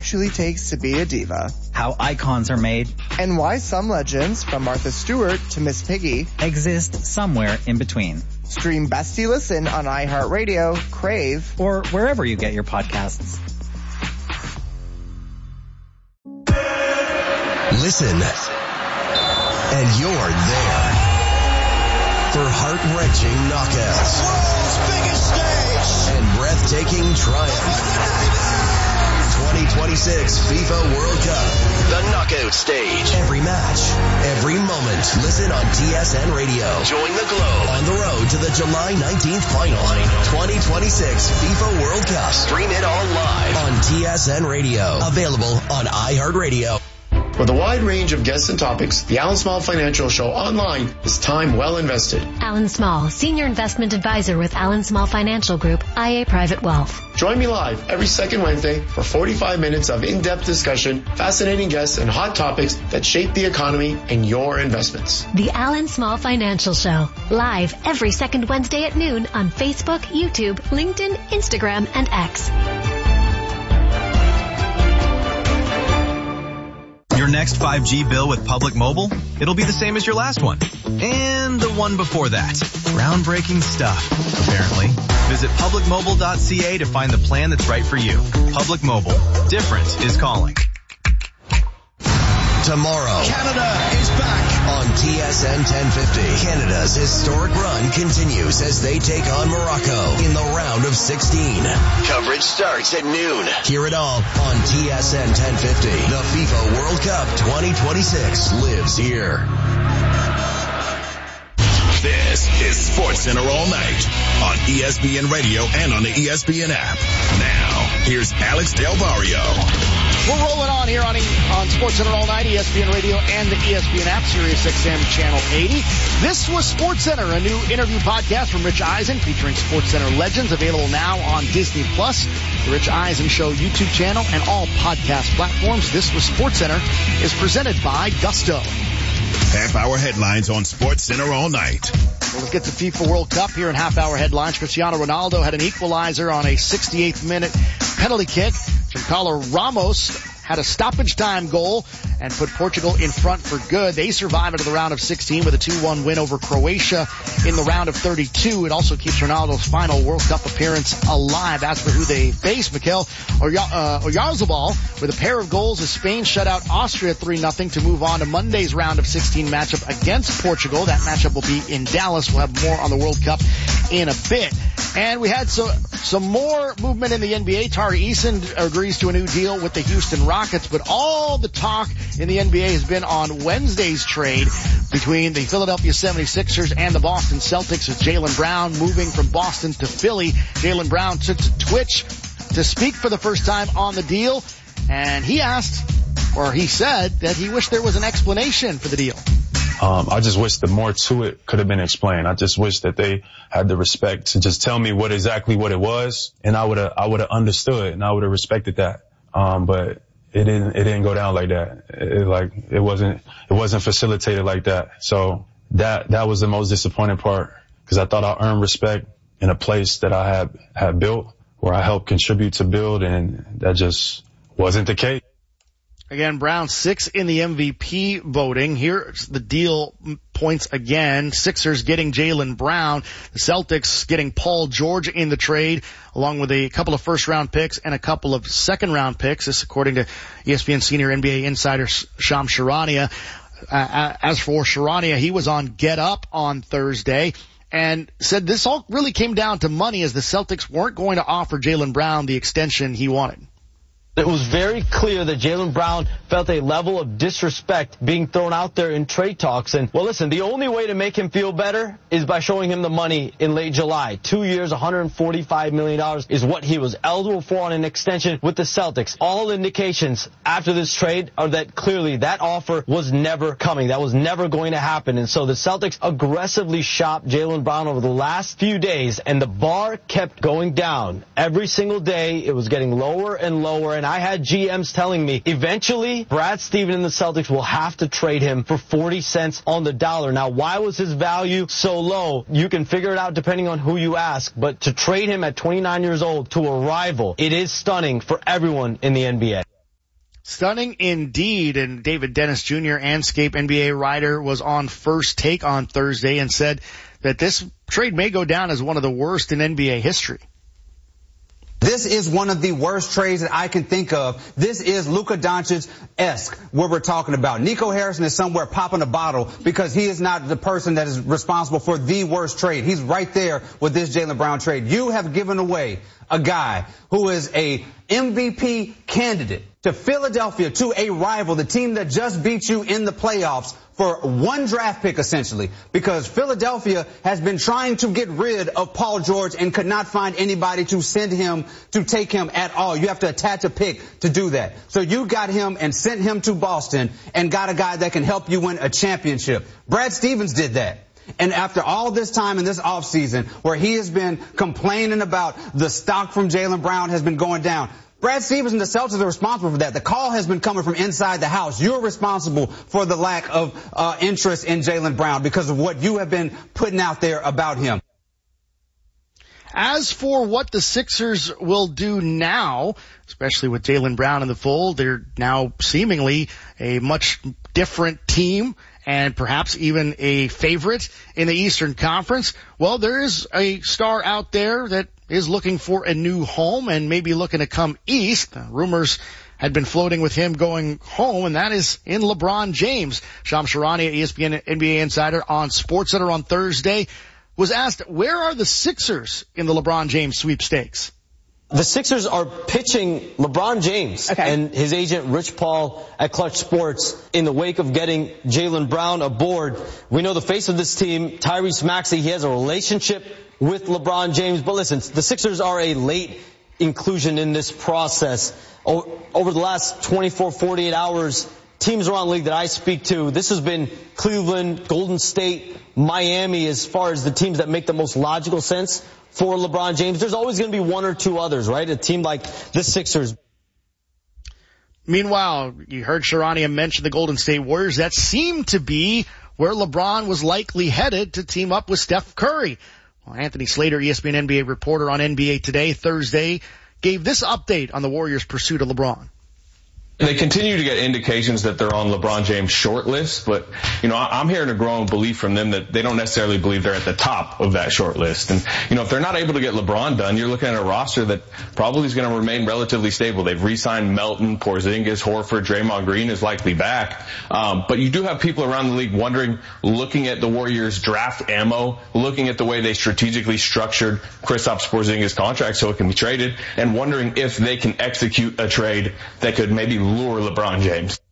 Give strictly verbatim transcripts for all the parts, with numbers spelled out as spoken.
actually takes to be a diva. How icons are made. And why some legends, from Martha Stewart to Miss Piggy, exist somewhere in between. Stream Bestie Listen on iHeartRadio, Crave, or wherever you get your podcasts. Listen, and you're there for heart-wrenching knockouts, world's biggest stage, and breathtaking triumph. twenty twenty-six FIFA World Cup, the knockout stage. Every match, every moment. Listen on T S N Radio. Join the globe on the road to the July nineteenth final. twenty twenty-six FIFA World Cup. Stream it all live on T S N Radio. Available on iHeartRadio. With a wide range of guests and topics, the Alan Small Financial Show online is time well invested. Alan Small, Senior Investment Advisor with Alan Small Financial Group, I A Private Wealth. Join me live every second Wednesday for forty-five minutes of in-depth discussion, fascinating guests, and hot topics that shape the economy and your investments. The Alan Small Financial Show, live every second Wednesday at noon on Facebook, YouTube, LinkedIn, Instagram, and X. Your next five G bill with Public Mobile? It'll be the same as your last one. And the one before that. Groundbreaking stuff, apparently. Visit public mobile dot c a to find the plan that's right for you. Public Mobile. Different is calling. Tomorrow, Canada is back on T S N ten fifty. Canada's historic run continues as they take on Morocco in the round of sixteen. Coverage starts at noon. Hear it all on T S N ten fifty. The FIFA World Cup twenty twenty-six lives here. This is SportsCenter all night on E S P N Radio and on the E S P N app. Now, here's Alex Del Barrio. We're rolling on here on, on SportsCenter all night, E S P N Radio and the E S P N app, Sirius X M Channel eighty. This was SportsCenter, a new interview podcast from Rich Eisen featuring SportsCenter legends, available now on Disney Plus, the Rich Eisen Show YouTube channel, and all podcast platforms. This was SportsCenter is presented by Gusto. Half-hour headlines on SportsCenter all night. Well, let's get to FIFA World Cup here in half-hour headlines. Cristiano Ronaldo had an equalizer on a sixty-eighth minute penalty kick. Giancarlo Ramos had a stoppage time goal and put Portugal in front for good. They survive into the round of sixteen with a two one win over Croatia in the round of thirty-two. It also keeps Ronaldo's final World Cup appearance alive. As for who they face, Mikel Oyarzabal with a pair of goals as Spain shut out Austria three nothing to move on to Monday's round of sixteen matchup against Portugal. That matchup will be in Dallas. We'll have more on the World Cup in a bit. And we had some, some more movement in the N B A. Tari Eason agrees to a new deal with the Houston Rockets, but all the talk in the N B A has been on Wednesday's trade between the Philadelphia seventy-sixers and the Boston Celtics, with Jaylen Brown moving from Boston to Philly. Jaylen Brown took to Twitch to speak for the first time on the deal, and he asked, or he said, that he wished there was an explanation for the deal. Um, I just wish that more to it could have been explained. I just wish that they had the respect to just tell me what exactly what it was, and I would have, I would have understood, and I would have respected that. Um, but it didn't, it didn't go down like that. It, it like, it wasn't, it wasn't facilitated like that. So that, that was the most disappointing part, because I thought I earned respect in a place that I had, had built, where I helped contribute to build, and that just wasn't the case. Again, Brown six in the M V P voting. Here's the deal points again. Sixers getting Jaylen Brown. The Celtics getting Paul George in the trade, along with a couple of first-round picks and a couple of second-round picks. This according to E S P N senior N B A insider Shams Charania. Uh, as for Charania, he was on Get Up on Thursday and said this all really came down to money, as the Celtics weren't going to offer Jaylen Brown the extension he wanted. It was very clear that Jaylen Brown felt a level of disrespect being thrown out there in trade talks. And, well, listen, the only way to make him feel better is by showing him the money in late July. Two years, one hundred forty-five million dollars is what he was eligible for on an extension with the Celtics. All indications after this trade are that clearly that offer was never coming. That was never going to happen. And so the Celtics aggressively shopped Jaylen Brown over the last few days, and the bar kept going down. Every single day, it was getting lower and lower. And I had G Ms telling me eventually Brad Stevens and the Celtics will have to trade him for forty cents on the dollar. Now, why was his value so low? You can figure it out depending on who you ask. But to trade him at twenty-nine years old to a rival, it is stunning for everyone in the N B A. Stunning indeed. And David Dennis Junior, Anscape N B A writer, was on First Take on Thursday and said that this trade may go down as one of the worst in N B A history. This is one of the worst trades that I can think of. This is Luka Doncic-esque, what we're talking about. Nico Harrison is somewhere popping a bottle because he is not the person that is responsible for the worst trade. He's right there with this Jaylen Brown trade. You have given away a guy who is a M V P candidate to Philadelphia, to a rival, the team that just beat you in the playoffs, for one draft pick, essentially, because Philadelphia has been trying to get rid of Paul George and could not find anybody to send him, to take him at all. You have to attach a pick to do that. So you got him and sent him to Boston and got a guy that can help you win a championship. Brad Stevens did that. And after all this time in this offseason where he has been complaining about the stock from Jaylen Brown has been going down, Brad Stevens and the Celtics are responsible for that. The call has been coming from inside the house. You're responsible for the lack of uh, interest in Jaylen Brown because of what you have been putting out there about him. As for what the Sixers will do now, especially with Jaylen Brown in the fold, they're now seemingly a much different team and perhaps even a favorite in the Eastern Conference. Well, there is a star out there that is looking for a new home and maybe looking to come east. Uh, rumors had been floating with him going home, and that is in LeBron James. Shams Charania, E S P N N B A insider on SportsCenter on Thursday, was asked, where are the Sixers in the LeBron James sweepstakes? The Sixers are pitching LeBron James okay. and his agent Rich Paul at Clutch Sports in the wake of getting Jaylen Brown aboard. We know the face of this team, Tyrese Maxey, he has a relationship with LeBron James. But listen, the Sixers are a late inclusion in this process. O- over the last twenty-four, forty-eight hours, teams around the league that I speak to, this has been Cleveland, Golden State, Miami as far as the teams that make the most logical sense for LeBron James. There's always going to be one or two others, right? A team like the Sixers. Meanwhile, you heard Charania mention the Golden State Warriors. That seemed to be where LeBron was likely headed to team up with Steph Curry. Well, Anthony Slater, E S P N N B A reporter on N B A Today Thursday, gave this update on the Warriors' pursuit of LeBron. They continue to get indications that they're on LeBron James' short list, but, you know, I'm hearing a growing belief from them that they don't necessarily believe they're at the top of that short list. And, you know, if they're not able to get LeBron done, you're looking at a roster that probably is going to remain relatively stable. They've re-signed Melton, Porzingis, Horford, Draymond Green is likely back. Um, but you do have people around the league wondering, looking at the Warriors' draft ammo, looking at the way they strategically structured Kristaps Porzingis' contract so it can be traded, and wondering if they can execute a trade that could maybe lure LeBron James.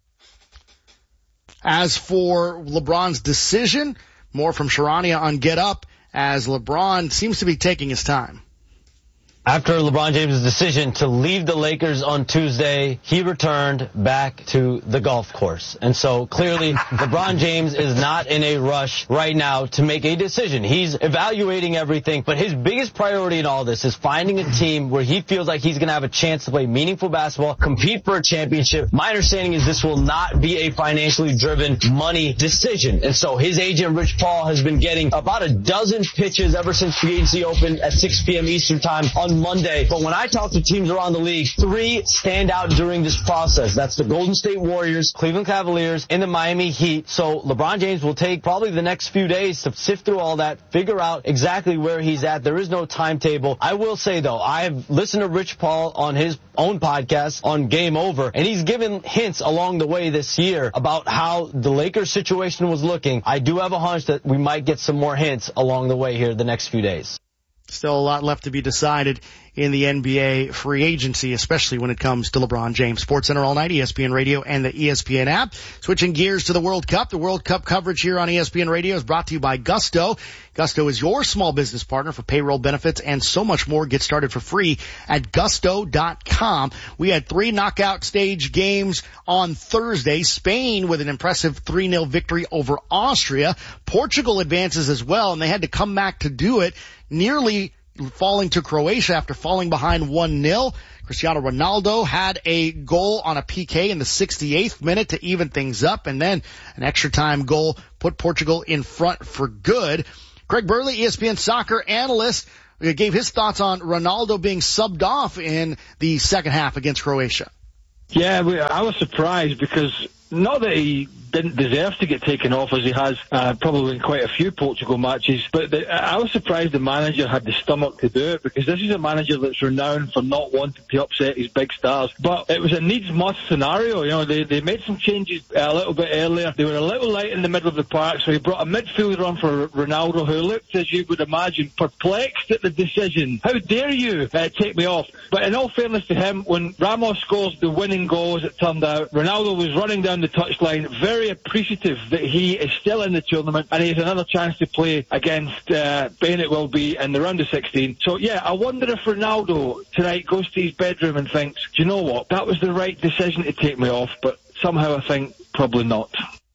As for LeBron's decision, more from Charania on Get Up, as LeBron seems to be taking his time. After LeBron James' decision to leave the Lakers on Tuesday, he returned back to the golf course. And so clearly LeBron James is not in a rush right now to make a decision. He's evaluating everything, but his biggest priority in all this is finding a team where he feels like he's going to have a chance to play meaningful basketball, compete for a championship. My understanding is this will not be a financially driven money decision. And so his agent, Rich Paul, has been getting about a dozen pitches ever since free agency opened at six p.m. Eastern time on Monday. But when I talk to teams around the league, three stand out during this process. That's the Golden State Warriors, Cleveland Cavaliers, and the Miami Heat. So LeBron James will take probably the next few days to sift through all that, figure out exactly where he's at. There is no timetable. I will say, though, I've listened to Rich Paul on his own podcast on Game Over, and he's given hints along the way this year about how the Lakers situation was looking. I do have a hunch that we might get some more hints along the way here the next few days. Still a lot left to be decided in the N B A free agency, especially when it comes to LeBron James. SportsCenter all night, E S P N Radio and the E S P N app. Switching gears to the World Cup. The World Cup coverage here on E S P N Radio is brought to you by Gusto. Gusto is your small business partner for payroll benefits and so much more. Get started for free at gusto dot com. We had three knockout stage games on Thursday. Spain with an impressive three nil victory over Austria. Portugal advances as well, and they had to come back to do it, nearly falling to Croatia after falling behind one nil. Cristiano Ronaldo had a goal on a P K in the sixty-eighth minute to even things up, and then an extra time goal put Portugal in front for good. Craig Burley, E S P N soccer analyst, gave his thoughts on Ronaldo being subbed off in the second half against Croatia. Yeah, I was surprised because not that he didn't deserve to get taken off as he has uh, probably in quite a few Portugal matches, but the, I was surprised the manager had the stomach to do it, because this is a manager that's renowned for not wanting to upset his big stars. But it was a needs-must scenario. You know, they, they made some changes a little bit earlier. They were a little light in the middle of the park, so he brought a midfielder on for Ronaldo, who looked, as you would imagine, perplexed at the decision. How dare you uh, take me off? But in all fairness to him, when Ramos scores the winning goal, as it turned out, Ronaldo was running down the touchline, very appreciative that he is still in the tournament, and he has another chance to play against uh, Bennett will be in the round of sixteen. So yeah, I wonder if Ronaldo tonight goes to his bedroom and thinks, do you know what, that was the right decision to take me off, but somehow I think probably not.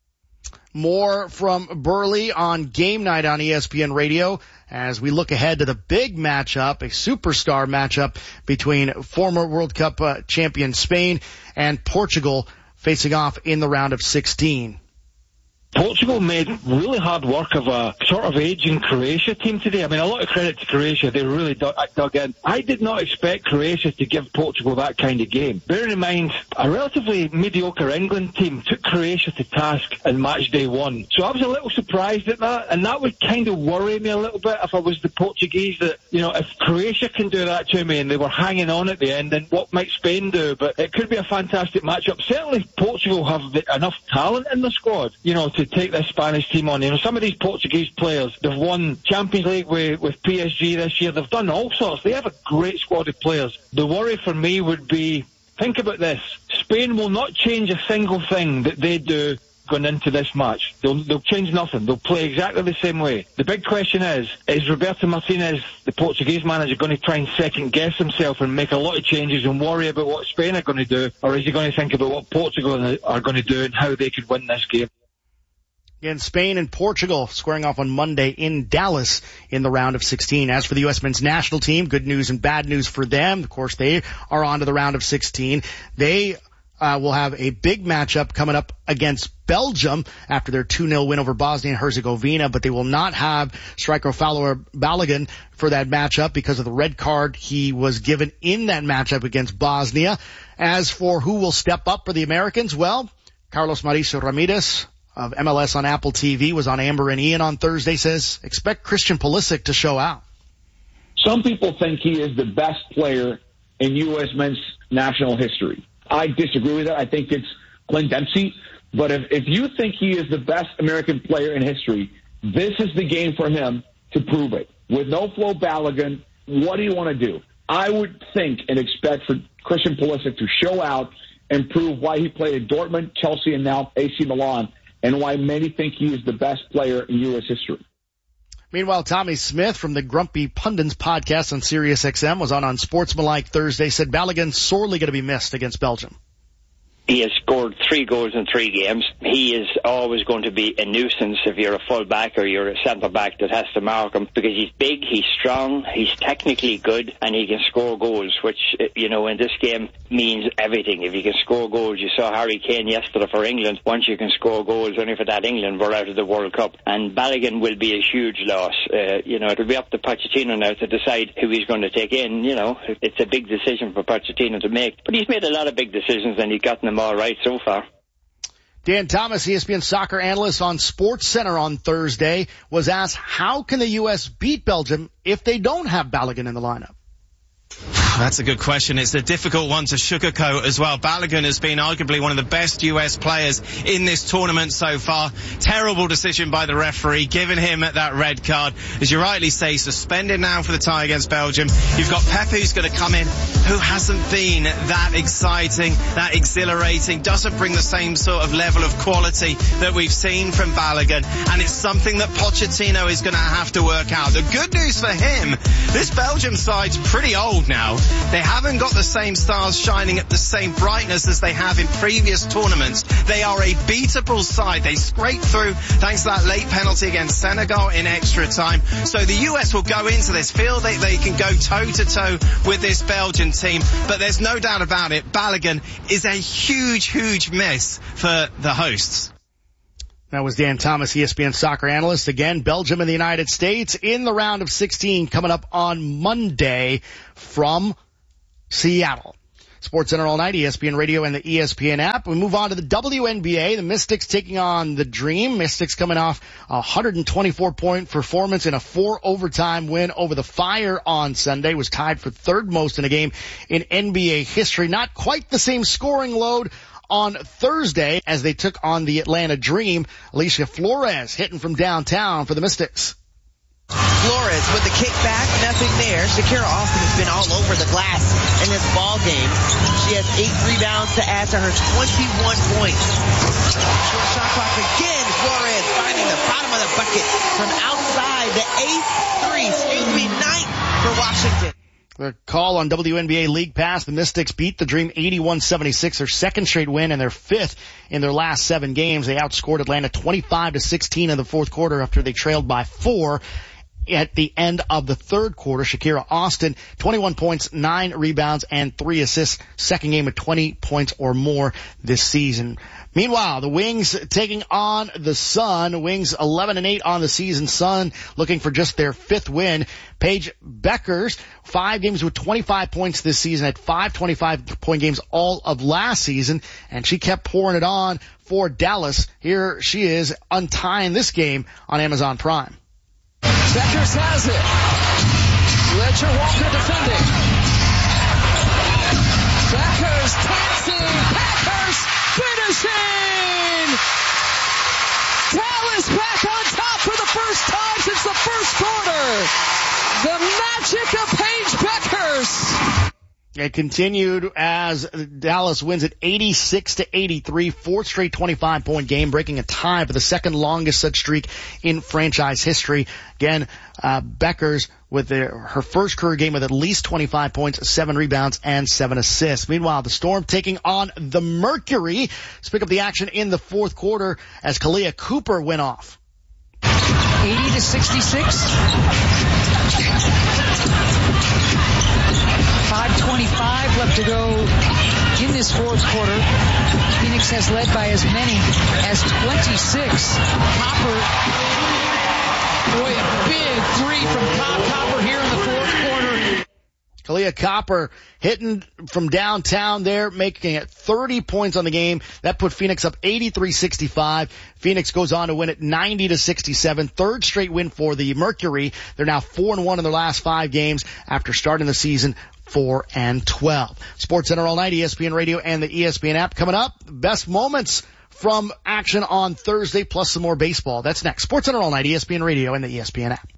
More from Burley on Game Night on E S P N Radio as we look ahead to the big matchup, a superstar matchup between former World Cup uh, champion Spain and Portugal, facing off in the round of sixteen. Portugal made really hard work of a sort of aging Croatia team today. I mean, a lot of credit to Croatia. They really dug, dug in. I did not expect Croatia to give Portugal that kind of game. Bearing in mind, a relatively mediocre England team took Croatia to task in match day one. So I was a little surprised at that, and that would kind of worry me a little bit if I was the Portuguese, that, you know, if Croatia can do that to me and they were hanging on at the end, then what might Spain do? But it could be a fantastic matchup. Certainly Portugal have the, enough talent in the squad, you know, to take this Spanish team on. You know, some of these Portuguese players, they've won Champions League with, with P S G this year. They've done all sorts. They have a great squad of players. The worry for me would be, think about this. Spain will not change a single thing that they do going into this match. They'll, they'll change nothing. They'll play exactly the same way. The big question is, is Roberto Martinez, the Portuguese manager, going to try and second guess himself and make a lot of changes and worry about what Spain are going to do? Or is he going to think about what Portugal are going to do and how they could win this game? Again, Spain and Portugal squaring off on Monday in Dallas in the round of sixteen. As for the U S men's national team, good news and bad news for them. Of course, they are on to the round of sixteen. They uh, will have a big matchup coming up against Belgium after their two nil win over Bosnia and Herzegovina, but they will not have striker Fowler Balogun for that matchup because of the red card he was given in that matchup against Bosnia. As for who will step up for the Americans, well, Carlos Mauricio Ramirez of M L S on Apple T V was on Amber and Ian on Thursday, says expect Christian Pulisic to show out. Some people think he is the best player in U S men's national history. I disagree with that. I think it's Glenn Dempsey. But if, if you think he is the best American player in history, this is the game for him to prove it. With no Flo Balogun, what do you want to do? I would think and expect for Christian Pulisic to show out and prove why he played at Dortmund, Chelsea, and now A C Milan, and why many think he is the best player in U S history. Meanwhile, Tommy Smith from the Grumpy Pundits podcast on Sirius X M was on on Sportsmanlike Thursday, said Balogun sorely going to be missed against Belgium. He has scored three goals in three games. He is always going to be a nuisance if you're a full-back or you're a centre-back that has to mark him, because he's big, he's strong, he's technically good, and he can score goals, which, you know, in this game means everything. If you can score goals, you saw Harry Kane yesterday for England. Once you can score goals, only for that England were out of the World Cup. And Balogun will be a huge loss. Uh, you know, it'll be up to Pochettino now to decide who he's going to take in. You know, it's a big decision for Pochettino to make. But he's made a lot of big decisions, and he's gotten them all right so far. Dan Thomas, E S P N soccer analyst on SportsCenter on Thursday, was asked how can the U S beat Belgium if they don't have Balogun in the lineup? That's a good question. It's a difficult one to sugarcoat as well. Balogun has been arguably one of the best U S players in this tournament so far. Terrible decision by the referee, giving him that red card. As you rightly say, suspended now for the tie against Belgium. You've got Pep, who's going to come in, who hasn't been that exciting, that exhilarating, doesn't bring the same sort of level of quality that we've seen from Balogun. And it's something that Pochettino is going to have to work out. The good news for him, this Belgium side's pretty old now. They haven't got the same stars shining at the same brightness as they have in previous tournaments. They are a beatable side. They scraped through thanks to that late penalty against Senegal in extra time. So the U S will go into this, feel that they can go toe-to-toe with this Belgian team. But there's no doubt about it, Balogun is a huge, huge miss for the hosts. That was Dan Thomas, E S P N soccer analyst. Again, Belgium and the United States in the round of sixteen coming up on Monday from Seattle. SportsCenter all night, E S P N Radio and the E S P N app. We move on to the W N B A. The Mystics taking on the Dream. Mystics coming off a one hundred twenty-four point performance in a four overtime win over the Fire on Sunday. Was tied for third most in a game in N B A history. Not quite the same scoring load on Thursday as they took on the Atlanta Dream. Alicia Flores hitting from downtown for the Mystics. Flores with the kick back, nothing there. Shakira Austin has been all over the glass in this ball game. She has eight rebounds to add to her twenty-one points. Short shot clock again. Flores finding the bottom of the bucket from outside. The eighth three, excuse me, ninth for Washington. The call on W N B A League Pass. The Mystics beat the Dream eighty-one seventy-six, their second straight win and their fifth in their last seven games. They outscored Atlanta twenty-five to sixteen in the fourth quarter after they trailed by four. At the end of the third quarter, Shakira Austin, twenty-one points, nine rebounds, and three assists. Second game of twenty points or more this season. Meanwhile, the Wings taking on the Sun. Wings eleven and eight on the season. Sun looking for just their fifth win. Paige Beckers, five games with twenty-five points this season, had five twenty-five point games all of last season, and she kept pouring it on for Dallas. Here she is untying this game on Amazon Prime. Beckers has it. Ledger Walker defending. Beckers passing. Packers finishing. Dallas back on top for the first time since the first quarter. The magic of Paige Beckers. It continued as Dallas wins it eighty-six to eighty-three, fourth straight twenty-five point game, breaking a tie for the second longest such streak in franchise history. Again, uh, Beckers with their, her first career game with at least twenty-five points, seven rebounds, and seven assists. Meanwhile, the Storm taking on the Mercury. Let's pick up the action in the fourth quarter as Kalia Cooper went off. eighty to sixty-six. five twenty-five left to go in this fourth quarter. Phoenix has led by as many as twenty-six. Copper, boy, a big three from Cobb Copper here in the fourth quarter. Kalia Copper hitting from downtown there, making it thirty points on the game. That put Phoenix up eighty-three sixty-five. Phoenix goes on to win it ninety to sixty-seven. Third straight win for the Mercury. They're now four and one in their last five games after starting the season four and twelve. SportsCenter all night, E S P N Radio and the E S P N app. Coming up, best moments from action on Thursday, plus some more baseball. That's next. SportsCenter all night, E S P N Radio and the E S P N app.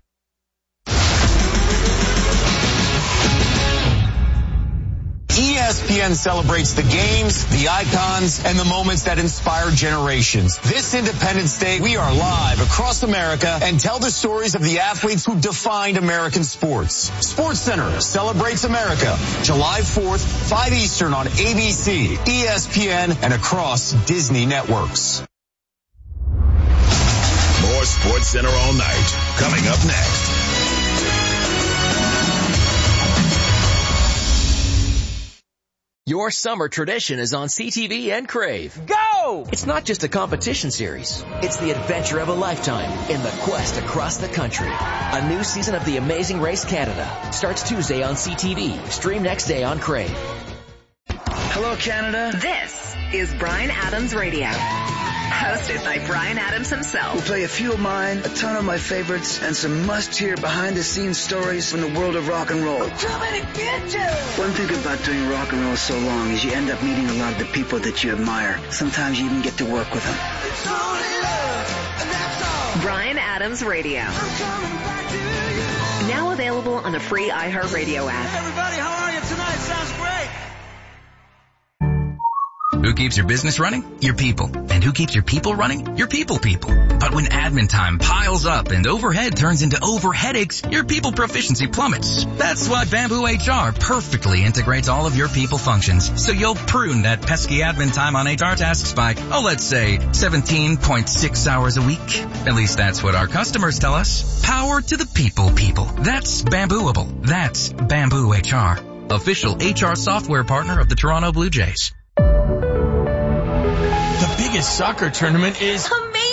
E S P N celebrates the games, the icons, and the moments that inspire generations. This Independence Day, we are live across America and tell the stories of the athletes who defined American sports. SportsCenter celebrates America, July fourth, five Eastern on A B C, E S P N, and across Disney networks. More SportsCenter all night, coming up next. Your summer tradition is on C T V and Crave. Go! It's not just a competition series. It's the adventure of a lifetime in the quest across the country. A new season of The Amazing Race Canada starts Tuesday on C T V. Stream next day on Crave. Hello, Canada. This is Bryan Adams Radio. Hosted by Bryan Adams himself. We'll play a few of mine, a ton of my favorites, and some must-hear behind-the-scenes stories from the world of rock and roll. I'm coming to get you! One thing about doing rock and roll so long is you end up meeting a lot of the people that you admire. Sometimes you even get to work with them. It's only love, and that's all. Bryan Adams Radio. I'm coming back to you. Now available on the free iHeartRadio app. Hey, everybody, how are you tonight? Sounds great. Who keeps your business running? Your people. And who keeps your people running? Your people people. But when admin time piles up and overhead turns into over headaches, your people proficiency plummets. That's why Bamboo H R perfectly integrates all of your people functions, so you'll prune that pesky admin time on H R tasks by, oh, let's say, seventeen point six hours a week. At least that's what our customers tell us. Power to the people people. That's Bambooable. That's Bamboo H R. Official H R software partner of the Toronto Blue Jays. The biggest soccer tournament is amazing!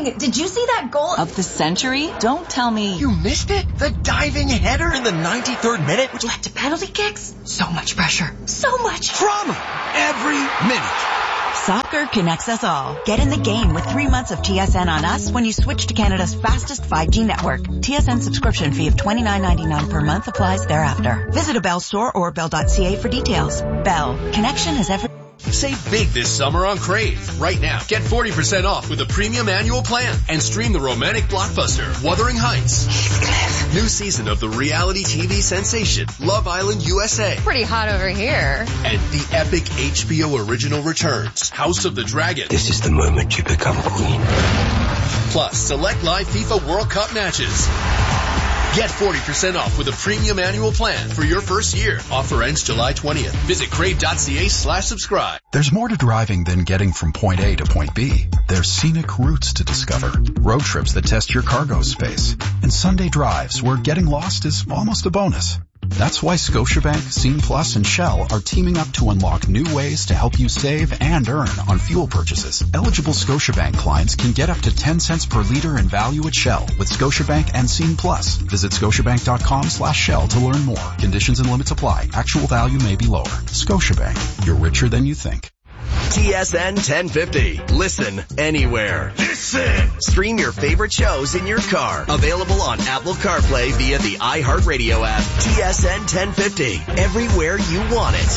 Dang, did you see that goal of the century? Don't tell me. You missed it? The diving header in the ninety-third minute, which led to penalty kicks? So much pressure. So much drama every minute. Soccer connects us all. Get in the game with three months of T S N on us when you switch to Canada's fastest five G network. T S N subscription fee of twenty-nine ninety-nine per month applies thereafter. Visit a Bell store or bell dot c a for details. Bell. Connection is every... Save big this summer on Crave. Right now, get forty percent off with a premium annual plan and stream the romantic blockbuster Wuthering Heights. Heathcliff. New season of the reality T V sensation Love Island U S A. Pretty hot over here. And the epic H B O original returns House of the Dragon. This is the moment you become queen. Plus, select live FIFA World Cup matches. Get forty percent off with a premium annual plan for your first year. Offer ends July twentieth. Visit crave.ca slash subscribe. There's more to driving than getting from point A to point B. There's scenic routes to discover, road trips that test your cargo space, and Sunday drives where getting lost is almost a bonus. That's why Scotiabank, Scene Plus, and Shell are teaming up to unlock new ways to help you save and earn on fuel purchases. Eligible Scotiabank clients can get up to ten cents per liter in value at Shell with Scotiabank and Scene Plus. Visit scotiabank.com slash Shell to learn more. Conditions and limits apply. Actual value may be lower. Scotiabank. You're richer than you think. T S N ten fifty. Listen anywhere. Listen! Stream your favorite shows in your car. Available on Apple CarPlay via the iHeartRadio app. T S N ten fifty. Everywhere you want it.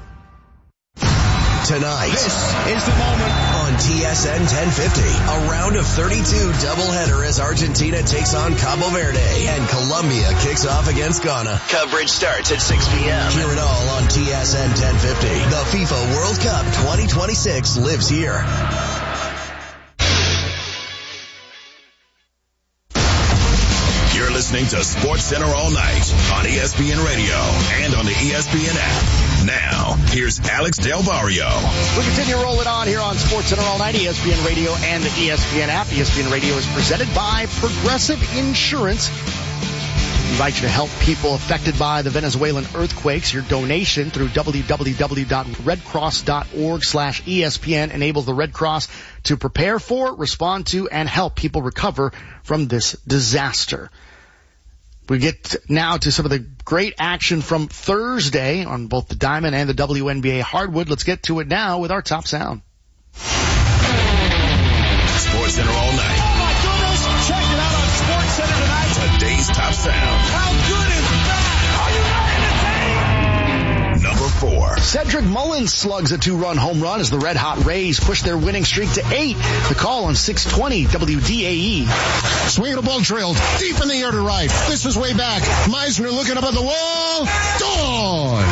Tonight. This is the moment. On T S N ten fifty. A round of thirty-two doubleheader as Argentina takes on Cabo Verde and Colombia kicks off against Ghana. Coverage starts at six p.m. Hear it all on T S N ten fifty. The FIFA World Cup twenty twenty-six lives here. You're listening to Sports Center all night on E S P N Radio and on the E S P N app. Now, here's Alex Del Barrio. We continue rolling on here on Sports Center all night, E S P N Radio and the E S P N app. E S P N Radio is presented by Progressive Insurance. We invite you to help people affected by the Venezuelan earthquakes. Your donation through www.redcross.org slash ESPN enables the Red Cross to prepare for, respond to, and help people recover from this disaster. We get now to some of the great action from Thursday on both the Diamond and the W N B A hardwood. Let's get to it now with our top sound. Sports Center all night. Oh my goodness! Check it out on Sports Center tonight. Today's top sound. How good is that? Are you not entertained? Number four. Cedric Mullins slugs a two-run home run as the Red Hot Rays push their winning streak to eight. The call on six twenty W D A E. Swing of the ball drilled deep in the air to right. This is way back. Meisner looking up at the wall. Gone.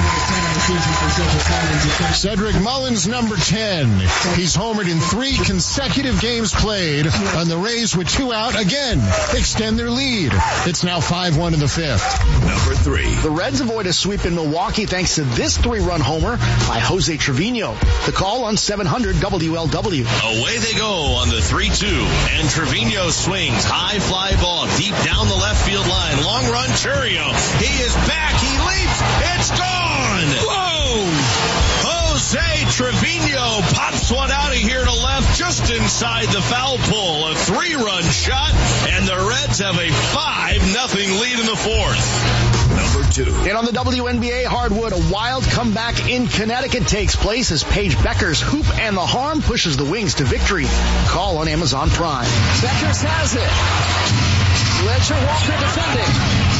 Cedric Mullins, number ten. He's homered in three consecutive games played, and the Rays with two out again extend their lead. It's now five one in the fifth. Number three. The Reds avoid a sweep in Milwaukee thanks to this three-run homer by Jose Trevino. The call on seven hundred W L W. Away they go on the three two, and Trevino swings. High fly ball deep down the left field line. Long run, Churio. He is back. He leaps. It's gone. Whoa! Jose Trevino pops one out of here to left just inside the foul pole. A three-run shot, and the Reds have a five nothing lead in the fourth. Number two. And on the W N B A hardwood, a wild comeback in Connecticut takes place as Paige Beckers' hoop and the harm pushes the Wings to victory. Call on Amazon Prime. Beckers has it. Ledger Walker defending.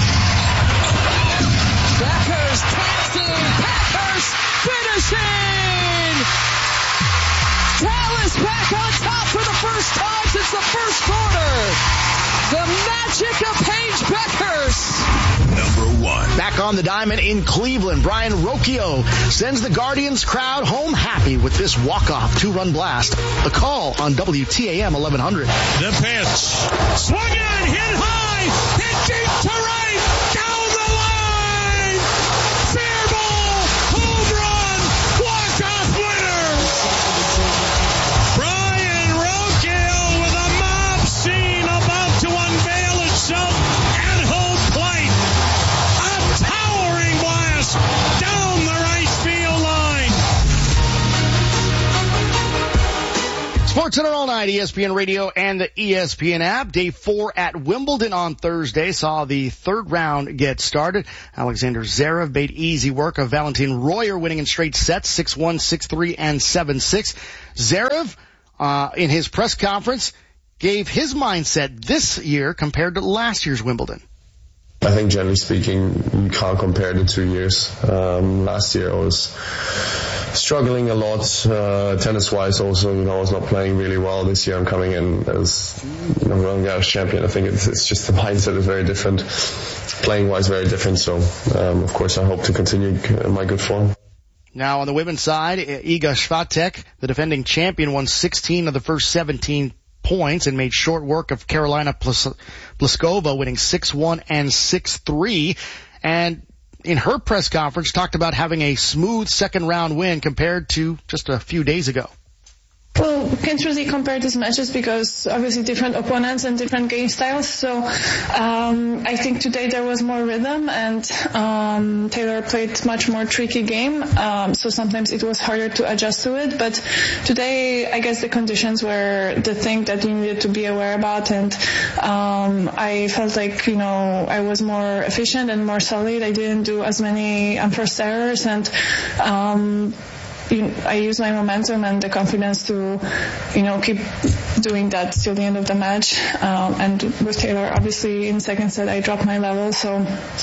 Beckers taps in. Packers finishing. Dallas back on top for the first time since the first quarter. The magic of Paige Beckers. Number one. Back on the diamond in Cleveland, Brian Rocchio sends the Guardians crowd home happy with this walk-off two-run blast. The call on W T A M eleven hundred. The pitch. Swung on, hit high, hit deep to right, down the line. Fair ball, home run, walk-off winner. Brian Rocchio with a mob scene about to unveil itself at home plate. A towering blast down the right field line. SportsCenter all night, E S P N Radio and the E S P N app. Day four at Wimbledon on Thursday saw the third round get started. Alexander Zverev made easy work of Valentin Royer, winning in straight sets, six one, six three, and seven six. Zverev, uh, in his press conference, gave his mindset this year compared to last year's Wimbledon. I think generally speaking, you can't compare the two years. Um, last year I was struggling a lot, uh, tennis-wise also, you know, I was not playing really well. This year I'm coming in as, you know, Roland Garros champion. I think it's, it's just the mindset is very different, playing-wise very different. So, um, of course I hope to continue my good form. Now on the women's side, Iga Swiatek, the defending champion, won sixteen of the first seventeen points and made short work of Karolina Pliskova, winning six one and six three. And in her press conference, talked about having a smooth second round win compared to just a few days ago. Well, can't really compare these matches because obviously different opponents and different game styles. So um, I think today there was more rhythm and um, Taylor played much more tricky game. Um, so sometimes it was harder to adjust to it. But today, I guess the conditions were the thing that you needed to be aware about. And um, I felt like, you know, I was more efficient and more solid. I didn't do as many unforced errors and um I use my momentum and the confidence to, you know, keep doing that till the end of the match. Um, and with Taylor, obviously, in second set, I dropped my level. So,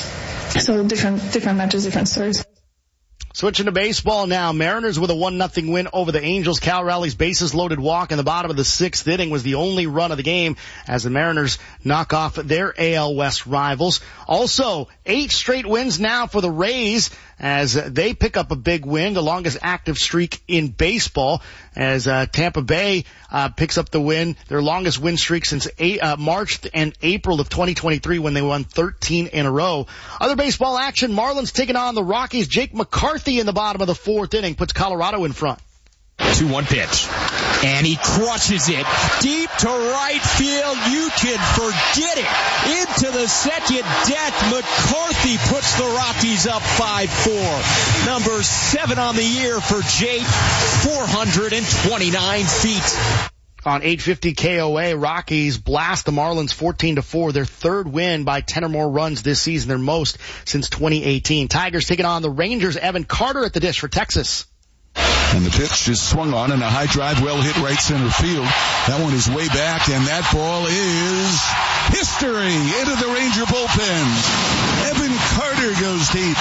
so different, different matches, different stories. Switching to baseball now. Mariners with a one nothing win over the Angels. Cal Raleig's bases loaded walk in the bottom of the sixth inning was the only run of the game as the Mariners knock off their A L West rivals. Also, eight straight wins now for the Rays as they pick up a big win, the longest active streak in baseball, as uh, Tampa Bay uh, picks up the win, their longest win streak since eight, uh, March and April of twenty twenty-three when they won thirteen in a row. Other baseball action, Marlins taking on the Rockies. Jake McCarthy in the bottom of the fourth inning puts Colorado in front. two one pitch. And he crushes it deep to right field. You can forget it. Into the second deck, McCarthy puts the Rockies up five four. Number seven on the year for Jake, four hundred twenty-nine feet. On eight fifty K O A, Rockies blast the Marlins fourteen to four, their third win by ten or more runs this season, their most since twenty eighteen. Tigers taking on the Rangers. Evan Carter at the dish for Texas. And the pitch is swung on and a high drive well hit right center field. That one is way back and that ball is history into the Ranger bullpen. Evan Carter goes deep.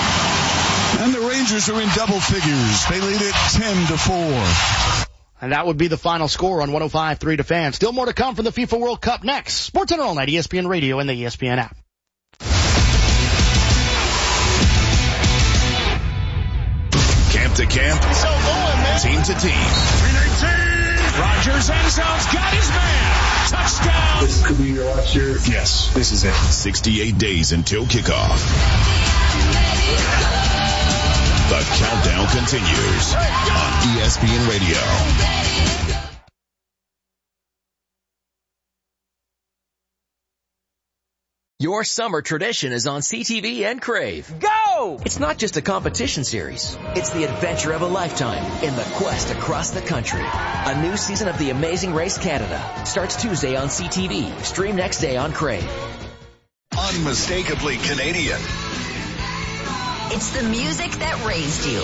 And the Rangers are in double figures. They lead it ten to four. And that would be the final score on one oh five point three to Fan. Still more to come from the FIFA World Cup next. SportsCenter all night, E S P N Radio and the E S P N app. Camp to camp, so going, man. Team to team. three nineteen. Rogers end zone's got his man. Touchdown. This could be your last year. Yes, this is it. sixty-eight days until kickoff. The countdown continues on E S P N Radio. Your summer tradition is on C T V and Crave. Go! It's not just a competition series. It's the adventure of a lifetime in the quest across the country. A new season of The Amazing Race Canada starts Tuesday on C T V. Stream next day on Crave. Unmistakably Canadian. It's the music that raised you.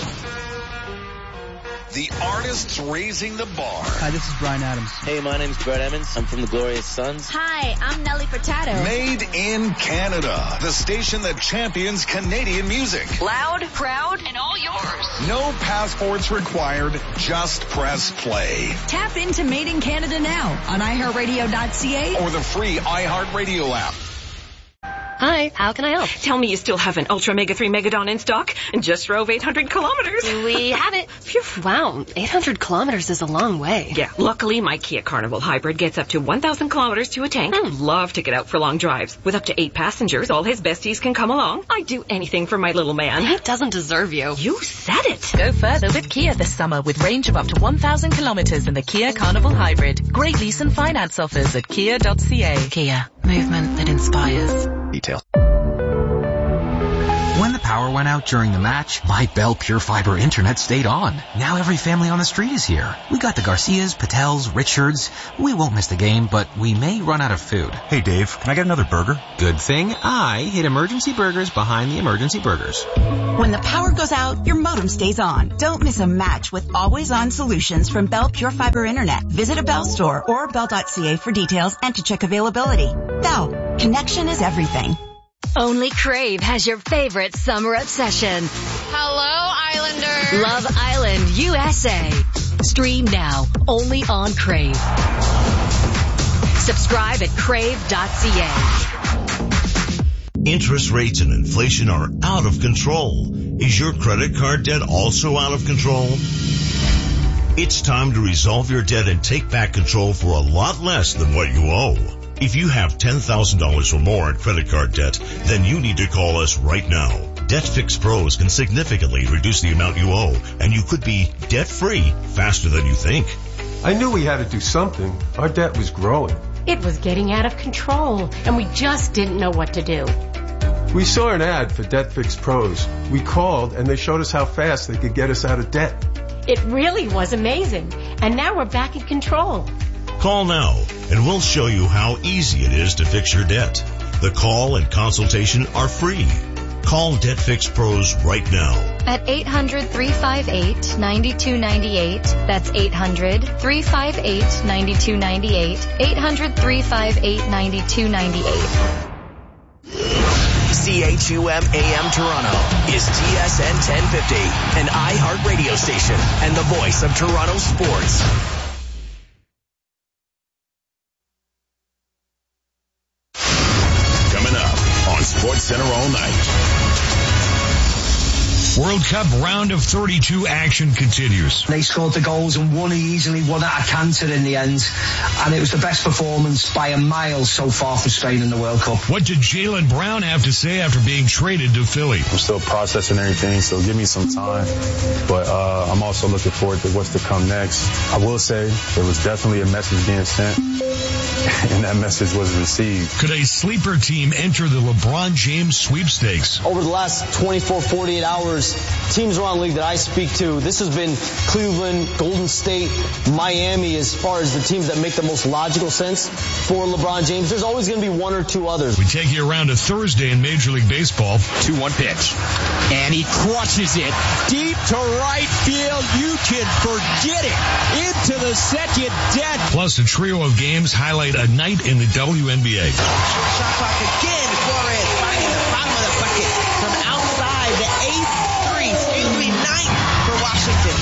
The artists raising the bar. Hi, this is Brian Adams. Hey, my name's Brett Emmons. I'm from the Glorious Sons. Hi, I'm Nelly Furtado. Made in Canada. The station that champions Canadian music. Loud, proud, and all yours. No passports required. Just press play. Tap into Made in Canada now on i heart radio dot c a or the free iHeartRadio app. Hi, how can I help? Tell me you still have an Ultra Mega three Megadon in stock and just drove eight hundred kilometers. We have it. Phew, wow, eight hundred kilometers is a long way. Yeah, luckily my Kia Carnival Hybrid gets up to one thousand kilometers to a tank. Hmm. Love to get out for long drives. With up to eight passengers, all his besties can come along. I'd do anything for my little man. He doesn't deserve you. You said it. Go further with Kia this summer with range of up to one thousand kilometers in the Kia Carnival Hybrid. Great lease and finance offers at kia dot c a. Kia, movement that inspires. Details. When the power power went out during the match, my Bell Pure Fiber internet stayed on. Now every family on the street is here. We got the Garcias, Patels, Richards. We won't miss the game, but we may run out of food. Hey Dave, can I get another burger? Good thing I hid Emergency Burgers behind the Emergency Burgers. When the power goes out, your modem stays on. Don't miss a match with always-on solutions from Bell Pure Fiber Internet. Visit a Bell store or bell dot c a for details and to check availability. Bell, connection is everything. Only Crave has your favorite summer obsession. Hello, Islanders. Love Island, U S A. Stream now, only on Crave. Subscribe at crave dot c a. Interest rates and inflation are out of control. Is your credit card debt also out of control? It's time to resolve your debt and take back control for a lot less than what you owe. If you have ten thousand dollars or more in credit card debt, then you need to call us right now. DebtFix Pros can significantly reduce the amount you owe, and you could be debt-free faster than you think. I knew we had to do something. Our debt was growing. It was getting out of control, and we just didn't know what to do. We saw an ad for DebtFix Pros. We called, and they showed us how fast they could get us out of debt. It really was amazing, and now we're back in control. Call now, and we'll show you how easy it is to fix your debt. The call and consultation are free. Call DebtFix Pros right now. At eight hundred, three five eight, nine two nine eight. That's eight hundred, three five eight, nine two nine eight. eight hundred, three five eight, nine two nine eight. C H U M A M Toronto is T S N ten fifty, an iHeart radio station and the voice of Toronto sports. Coming up on Sports Center all night. World Cup round of thirty-two action continues. They scored the goals and won easily, won at a canter in the end. And it was the best performance by a mile so far for Spain in the World Cup. What did Jaylen Brown have to say after being traded to Philly? I'm still processing everything, so give me some time. But uh, I'm also looking forward to what's to come next. I will say there was definitely a message being sent, and that message was received. Could a sleeper team enter the LeBron James sweepstakes? Over the last twenty-four, forty-eight hours, teams around the league that I speak to, this has been Cleveland, Golden State, Miami as far as the teams that make the most logical sense for LeBron James. There's always going to be one or two others. We take you around to Thursday in Major League Baseball. two one pitch. And he crushes it deep to right field. You can forget it. Into the second deck. Plus a trio of games highlight a night in the W N B A. Shot clock again. Flores finding the bottom of the bucket from outside the eighth three, excuse me, ninth for Washington.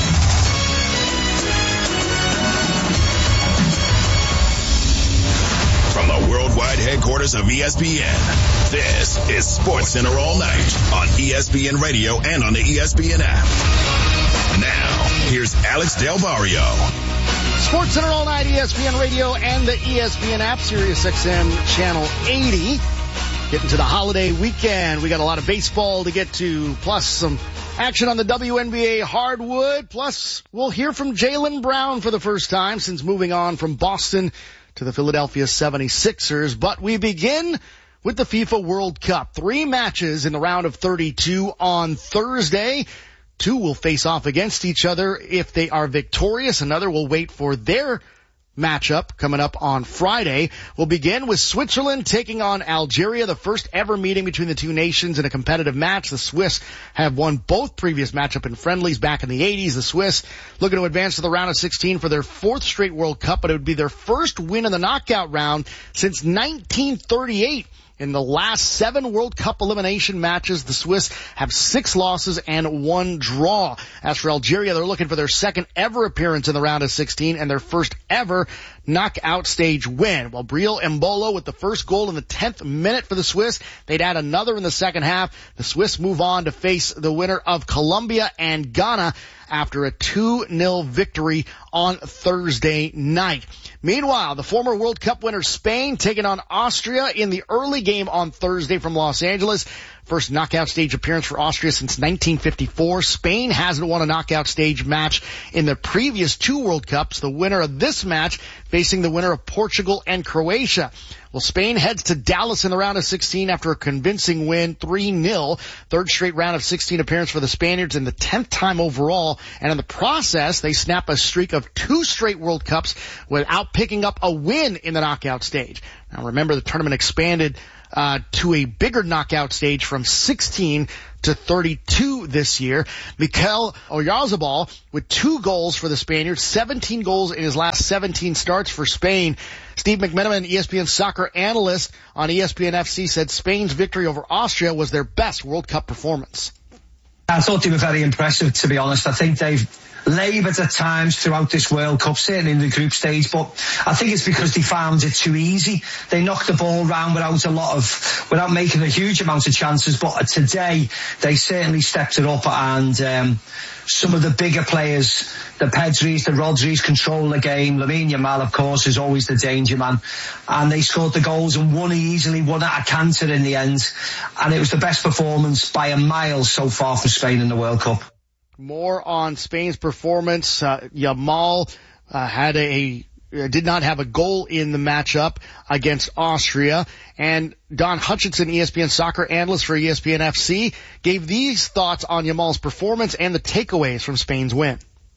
From the worldwide headquarters of E S P N, this is Sports Center all night on E S P N Radio and on the E S P N app. Now, here's Alex Del Barrio. Sports Center all night, E S P N Radio and the E S P N app, Sirius X M Channel eighty. Getting to the holiday weekend. We got a lot of baseball to get to, plus some action on the W N B A hardwood. Plus, we'll hear from Jaylen Brown for the first time since moving on from Boston to the Philadelphia seventy-sixers. But we begin with the FIFA World Cup. Three matches in the round of thirty-two on Thursday. Two will face off against each other if they are victorious. Another will wait for their matchup coming up on Friday. We'll begin with Switzerland taking on Algeria, the first ever meeting between the two nations in a competitive match. The Swiss have won both previous matchup in friendlies back in the eighties. The Swiss looking to advance to the round of sixteen for their fourth straight World Cup, but it would be their first win in the knockout round since nineteen thirty-eight. In the last seven World Cup elimination matches, the Swiss have six losses and one draw. As for Algeria, they're looking for their second ever appearance in the round of sixteen and their first ever knockout stage win. Well, Breel Embolo with the first goal in the tenth minute for the Swiss. They'd add another in the second half. The Swiss move on to face the winner of Colombia and Ghana after a two nil victory on Thursday night. Meanwhile, the former World Cup winner Spain taking on Austria in the early game on Thursday from Los Angeles. First knockout stage appearance for Austria since nineteen fifty-four. Spain hasn't won a knockout stage match in the previous two World Cups. The winner of this match facing the winner of Portugal and Croatia. Well, Spain heads to Dallas in the round of sixteen after a convincing win, three nil. Third straight round of sixteen appearance for the Spaniards and the tenth time overall. And in the process, they snap a streak of two straight World Cups without picking up a win in the knockout stage. Now remember, the tournament expanded uh to a bigger knockout stage from sixteen to thirty-two this year. Mikel Oyarzabal with two goals for the Spaniards, seventeen goals in his last seventeen starts for Spain. Steve McMenamin, E S P N soccer analyst on E S P N F C, said Spain's victory over Austria was their best World Cup performance. I thought they were very impressive, to be honest. I think they've laboured at times throughout this World Cup, certainly in the group stage, but I think it's because they found it too easy. They knocked the ball around without a lot of, without making a huge amount of chances, but today they certainly stepped it up, and um, some of the bigger players, the Pedris, the Rodris, control the game. Lamine Yamal, of course, is always the danger man, and they scored the goals and won easily, won at a canter in the end, and it was the best performance by a mile so far for Spain in the World Cup. More on Spain's performance. Uh, Yamal uh, had a uh, did not have a goal in the matchup against Austria. And Don Hutchinson, E S P N soccer analyst for E S P N F C, gave these thoughts on Yamal's performance and the takeaways from Spain's win.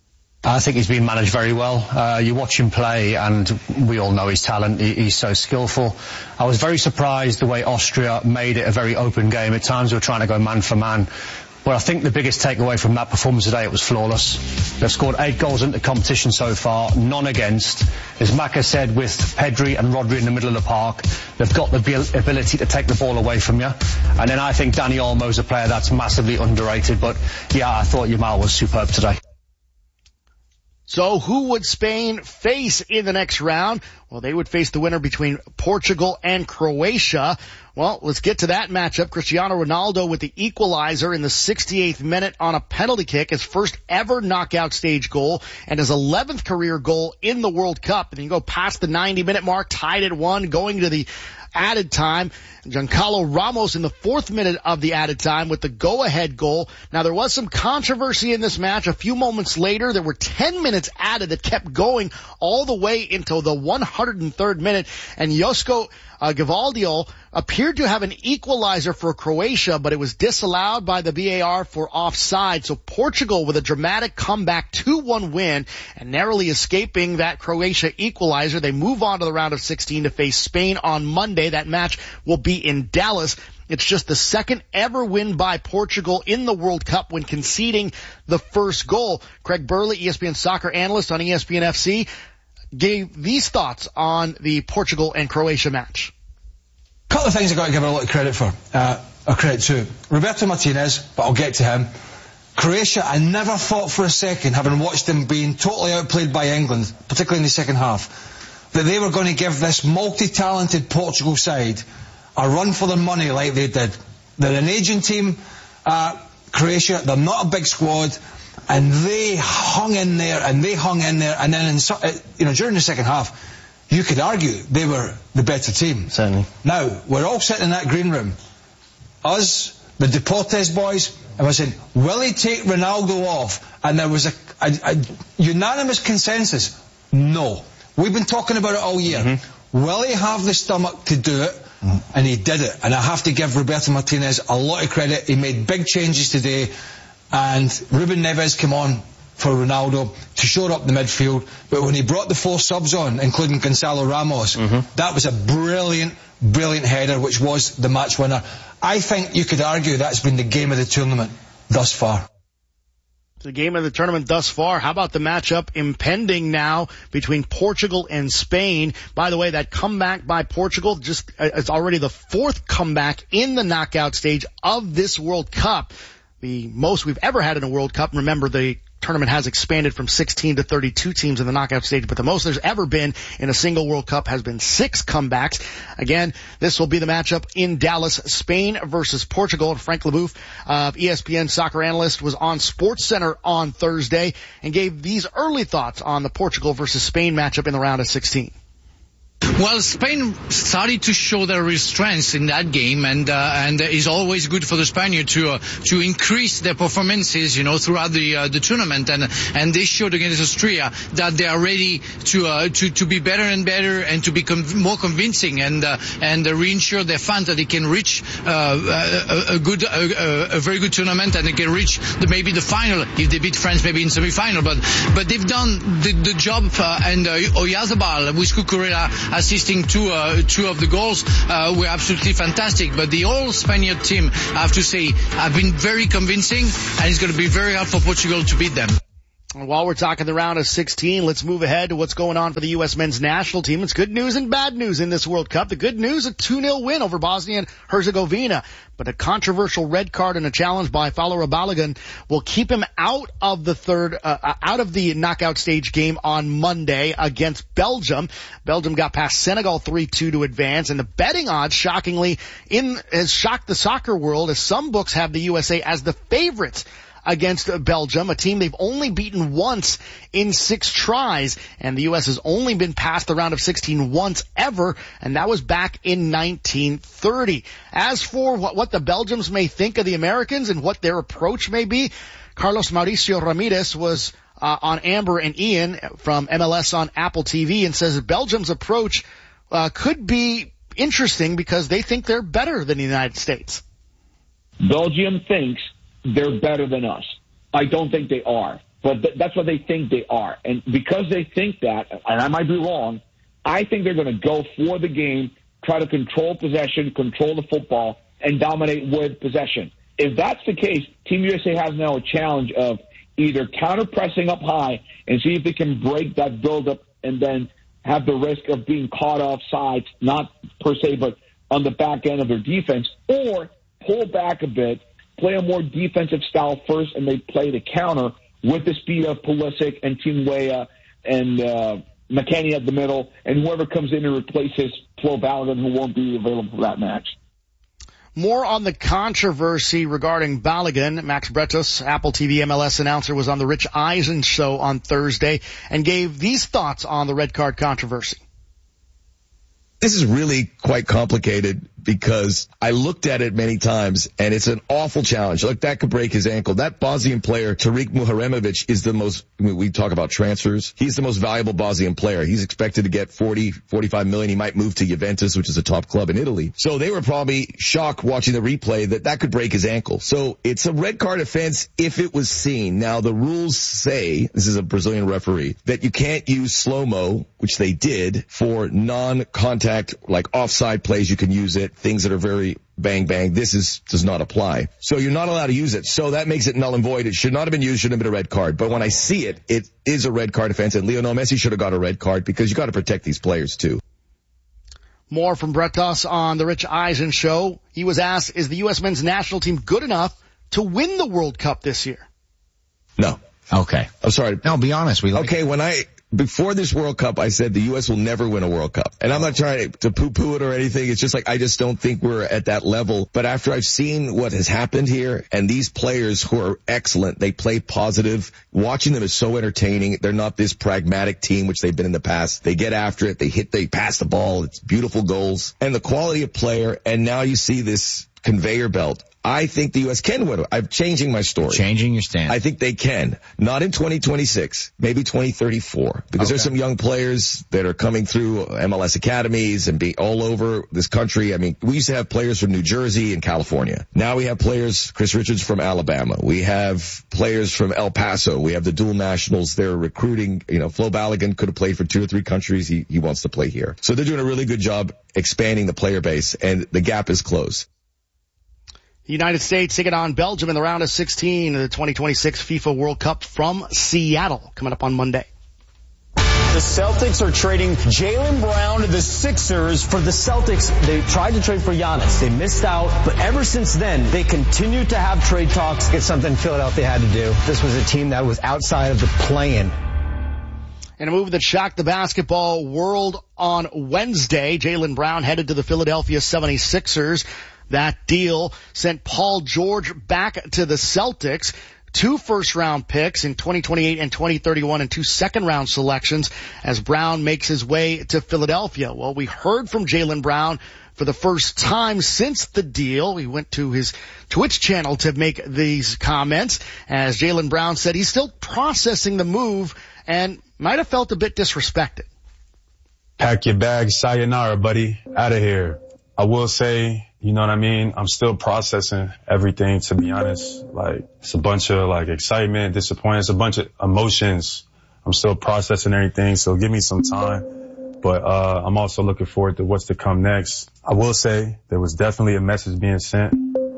I think he's been managed very well. Uh, you watch him play, and we all know his talent. He, he's so skillful. I was very surprised the way Austria made it a very open game. At times we were trying to go man for man. Well, I think the biggest takeaway from that performance today, it was flawless. They've scored eight goals in the competition so far, none against. As Maka said, with Pedri and Rodri in the middle of the park, they've got the ability to take the ball away from you. And then I think Dani Olmo's a player that's massively underrated. But yeah, I thought Yamal was superb today. So who would Spain face in the next round? Well, they would face the winner between Portugal and Croatia. Well, let's get to that matchup. Cristiano Ronaldo with the equalizer in the sixty-eighth minute on a penalty kick, his first ever knockout stage goal and his eleventh career goal in the World Cup. And you go past the ninety minute mark, tied at one, going to the added time. Giancarlo Ramos in the fourth minute of the added time with the go-ahead goal. Now, there was some controversy in this match. A few moments later, there were ten minutes added that kept going all the way into the one hundred third minute, and Josko uh, Gvardiol appeared to have an equalizer for Croatia, but it was disallowed by the V A R for offside. So Portugal with a dramatic comeback two one win and narrowly escaping that Croatia equalizer. They move on to the round of sixteen to face Spain on Monday. That match will be in Dallas. It's just the second ever win by Portugal in the World Cup when conceding the first goal. Craig Burley, E S P N soccer analyst on E S P N F C, gave these thoughts on the Portugal and Croatia match. A couple of things I've got to give her a lot of credit for, uh, or credit to. Roberto Martinez, but I'll get to him. Croatia, I never thought for a second, having watched them being totally outplayed by England, particularly in the second half, that they were going to give this multi-talented Portugal side a run for their money like they did. They're an aging team, uh, Croatia, they're not a big squad, and they hung in there, and they hung in there, and then in, you know, during the second half, you could argue they were the better team. Certainly. Now, we're all sitting in that green room. Us, the Deportes boys, and we're saying, will he take Ronaldo off? And there was a, a, a unanimous consensus, no. We've been talking about it all year. Mm-hmm. Will he have the stomach to do it? Mm-hmm. And he did it. And I have to give Roberto Martinez a lot of credit. He made big changes today. And Ruben Neves came on for Ronaldo to shore up the midfield. But when he brought the four subs on, including Gonzalo Ramos, mm-hmm. that was a brilliant, brilliant header, which was the match winner. I think you could argue that's been the game of the tournament thus far. The game of the tournament thus far. How about the matchup impending now between Portugal and Spain? By the way, that comeback by Portugal just uh, it's already the fourth comeback in the knockout stage of this World Cup. The most we've ever had in a World Cup. Remember, the tournament has expanded from sixteen to thirty-two teams in the knockout stage, but the most there's ever been in a single World Cup has been six comebacks. Again, this will be the matchup in Dallas, Spain versus Portugal. And Frank Leboeuf, uh, E S P N soccer analyst, was on SportsCenter on Thursday and gave these early thoughts on the Portugal versus Spain matchup in the round of sixteen. Well, Spain started to show their real strengths in that game, and uh, and it's always good for the Spaniards to uh, to increase their performances, you know, throughout the uh, the tournament, and and they showed against Austria that they are ready to uh, to to be better and better and to become more convincing, and uh, and uh, reassure their fans that they can reach uh, a, a good a, a very good tournament, and they can reach the, maybe the final if they beat France, maybe in semi-final. But but they've done the, the job, uh, and uh, Oyarzabal with Cucurella assisting two uh, two of the goals uh, were absolutely fantastic. But the whole Spaniard team, I have to say, have been very convincing, and it's going to be very hard for Portugal to beat them. While we're talking the round of sixteen, let's move ahead to what's going on for the U S men's national team. It's good news and bad news in this World Cup. The good news, a two nil win over Bosnia and Herzegovina. But a controversial red card and a challenge by Falarin Balogun will keep him out of the third, uh, out of the knockout stage game on Monday against Belgium. Belgium got past Senegal three two to advance, and the betting odds, shockingly, in has shocked the soccer world, as some books have the U S A as the favorites against Belgium, a team they've only beaten once in six tries, and the U S has only been past the round of sixteen once ever, and that was back in nineteen thirty. As for what, what the Belgians may think of the Americans and what their approach may be, Carlos Mauricio Ramirez was uh, on Amber and Ian from M L S on Apple T V and says that Belgium's approach uh, could be interesting because they think they're better than the United States. Belgium thinks they're better than us. I don't think they are, but th- that's what they think they are. And because they think that, and I might be wrong, I think they're going to go for the game, try to control possession, control the football, and dominate with possession. If that's the case, Team U S A has now a challenge of either counter-pressing up high and see if they can break that build-up and then have the risk of being caught off sides, not per se, but on the back end of their defense, or pull back a bit, play a more defensive style first, and they play the counter with the speed of Pulisic and Tim Weah and uh, McKennie at the middle, and whoever comes in and replaces Flo Balogun, who won't be available for that match. More on the controversy regarding Balogun. Max Bretos, Apple T V M L S announcer, was on the Rich Eisen show on Thursday and gave these thoughts on the red card controversy. This is really quite complicated because I looked at it many times, and it's an awful challenge. Look, that could break his ankle. That Bosnian player, Tariq Muharemovic, is the most, I mean, we talk about transfers. He's the most valuable Bosnian player. He's expected to get forty, forty-five million. He might move to Juventus, which is a top club in Italy. So they were probably shocked watching the replay that that could break his ankle. So it's a red card offense if it was seen. Now, the rules say, this is a Brazilian referee, that you can't use slow-mo, which they did, for non-contact, like offside plays. You can use it. Things that are very bang, bang. This is does not apply. So you're not allowed to use it. So that makes it null and void. It should not have been used. Shouldn't have been a red card. But when I see it, it is a red card offense. And Lionel Messi should have got a red card because you got to protect these players too. More from Bretos on the Rich Eisen show. He was asked, is the U S men's national team good enough to win the World Cup this year? No. Okay. I'm sorry. No, be honest. We like okay, when I... Before this World Cup, I said the U S will never win a World Cup. And I'm not trying to poo-poo it or anything. It's just like, I just don't think we're at that level. But after I've seen what has happened here, and these players who are excellent, they play positive. Watching them is so entertaining. They're not this pragmatic team, which they've been in the past. They get after it. They hit, they pass the ball. It's beautiful goals. And the quality of player, and now you see this conveyor belt. I think the U S can win. I'm changing my story. Changing your stance. I think they can. Not in twenty twenty-six, maybe twenty thirty-four. Because okay. There's some young players that are coming through M L S academies and be all over this country. I mean, we used to have players from New Jersey and California. Now we have players, Chris Richards from Alabama. We have players from El Paso. We have the dual nationals. They're recruiting, you know, Flo Balogun could have played for two or three countries. He, he wants to play here. So they're doing a really good job expanding the player base, and the gap is closed. The United States taking on Belgium in the round of sixteen of the twenty twenty-six FIFA World Cup from Seattle, coming up on Monday. The Celtics are trading Jaylen Brown to the Sixers. For the Celtics, they tried to trade for Giannis. They missed out, but ever since then, they continued to have trade talks. It's something Philadelphia had to do. This was a team that was outside of the play-in. In a move that shocked the basketball world on Wednesday, Jaylen Brown headed to the Philadelphia seventy-sixers. That deal sent Paul George back to the Celtics. two first-round picks in twenty twenty-eight and twenty thirty-one and two second-round selections as Brown makes his way to Philadelphia. Well, we heard from Jaylen Brown for the first time since the deal. He went to his Twitch channel to make these comments, as Jaylen Brown said he's still processing the move and might have felt a bit disrespected. Pack your bags, sayonara, buddy. Out of here. I will say, you know what I mean? I'm still processing everything, to be honest. Like, it's a bunch of, like, excitement, disappointment. It's a bunch of emotions. I'm still processing everything, so give me some time. But uh I'm also looking forward to what's to come next. I will say there was definitely a message being sent,